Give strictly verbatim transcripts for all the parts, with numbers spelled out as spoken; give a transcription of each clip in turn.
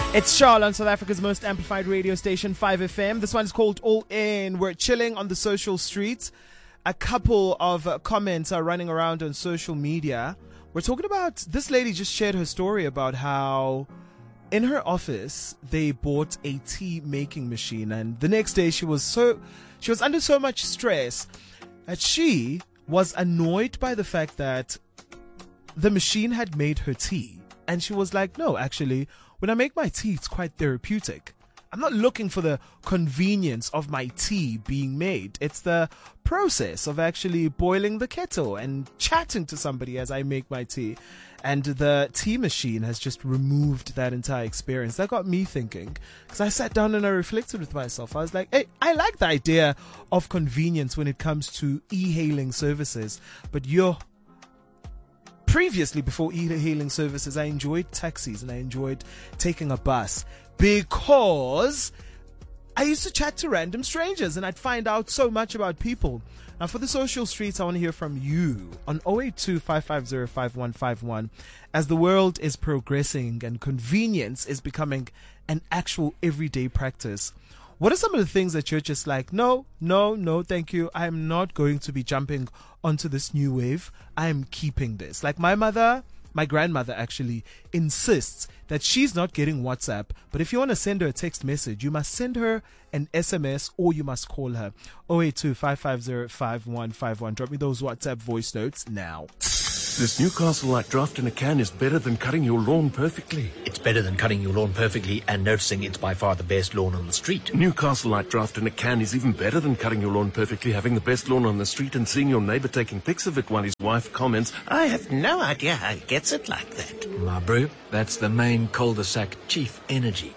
It's Charl on South Africa's most amplified radio station, five F M. This one's called All In. We're chilling on the social streets. A couple of uh, comments are running around on social media. We're talking about, this lady just shared her story about how in her office they bought a tea making machine, and the next day she was so she was under so much stress that she was annoyed by the fact that the machine had made her tea. And she was like, no, actually, when I make my tea, it's quite therapeutic. I'm not looking for the convenience of my tea being made. It's the process of actually boiling the kettle and chatting to somebody as I make my tea. And the tea machine has just removed that entire experience. That got me thinking, because I sat down and I reflected with myself. I was like, hey, I like the idea of convenience when it comes to e-hailing services. But yo, previously, before e-hailing services, I enjoyed taxis and I enjoyed taking a bus because I used to chat to random strangers and I'd find out so much about people. Now, for the social streets, I want to hear from you on zero eight two, five five zero, five one five one. As the world is progressing and convenience is becoming an actual everyday practice, what are some of the things that you're just like, no, no, no, thank you. I'm not going to be jumping onto this new wave. I'm keeping this. Like my mother, my grandmother actually insists that she's not getting WhatsApp. But if you want to send her a text message, you must send her an S M S or you must call her. zero eight two, five five zero, five one five one. Drop me those WhatsApp voice notes now. This Newcastle Light Draft in a can is better than cutting your lawn perfectly. It's better than cutting your lawn perfectly and noticing it's by far the best lawn on the street. Newcastle Light Draft in a can is even better than cutting your lawn perfectly, having the best lawn on the street and seeing your neighbour taking pics of it while his wife comments, I have no idea how he gets it like that. My bro, that's the main cul-de-sac chief energy.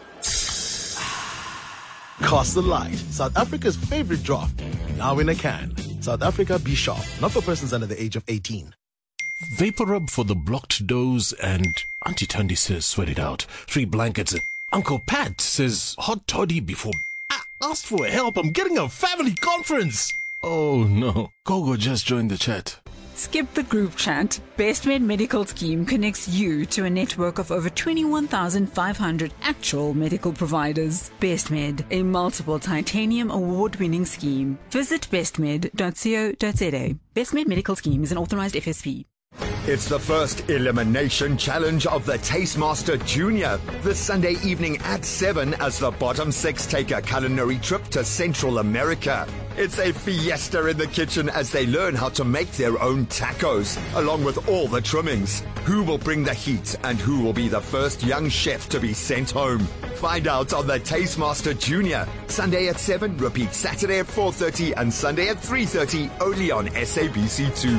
Castle Light, South Africa's favorite draft, now in a can. South Africa, be sharp. Not for persons under the age of eighteen. Vapor rub for the blocked doors, and Auntie Tundi says sweat it out. Three blankets, and Uncle Pat says hot toddy before. Ah, asked for help, I'm getting a family conference. Oh no, Gogo just joined the chat. Skip the group chat. BestMed Medical Scheme connects you to a network of over twenty-one thousand five hundred actual medical providers. BestMed, a multiple titanium award-winning scheme. Visit bestmed dot co dot za. BestMed Medical Scheme is an authorized F S P. It's the first elimination challenge of the Tastemaster Junior. This Sunday evening at seven as the bottom six take a culinary trip to Central America. It's a fiesta in the kitchen as they learn how to make their own tacos, along with all the trimmings. Who will bring the heat and who will be the first young chef to be sent home? Find out on the Tastemaster Junior. Sunday at seven, repeat Saturday at four thirty and Sunday at three thirty, only on S A B C two.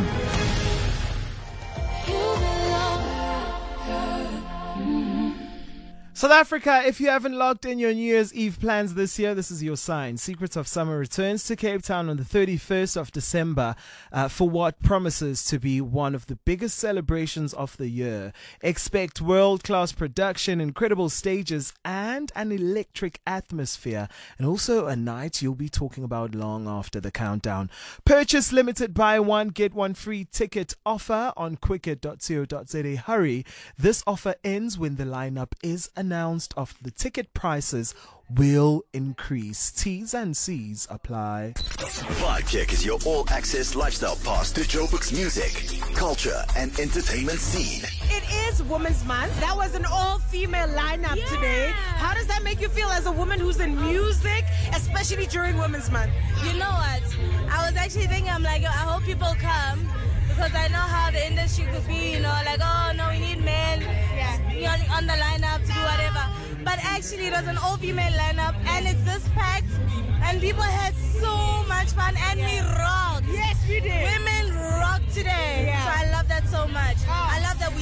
South Africa, if you haven't locked in your New Year's Eve plans this year, this is your sign. Secrets of Summer returns to Cape Town on the thirty-first of December uh, for what promises to be one of the biggest celebrations of the year. Expect world-class production, incredible stages, and an electric atmosphere. And also a night you'll be talking about long after the countdown. Purchase limited buy one, get one free ticket offer on quicket dot co dot za. Hurry, this offer ends when the lineup is announced. Announced of the ticket prices will increase. T's and C's apply. Vibe Check is your all-access lifestyle pass to Joburg's music, culture, and entertainment scene. It is Women's Month. That was an all-female lineup yeah. today. How does that make you feel as a woman who's in music, especially during Women's Month? You know what? I was actually thinking, I'm like, I hope people come. Because I know how the industry could be, you know, like, oh, no, we need men yeah. on, on the lineup to do whatever. But actually, it was an all-female lineup, and it's this packed, and people had so much fun, and we rocked. Yes, we did. Women rocked today. Yeah. So I love that so much. Oh. I love that we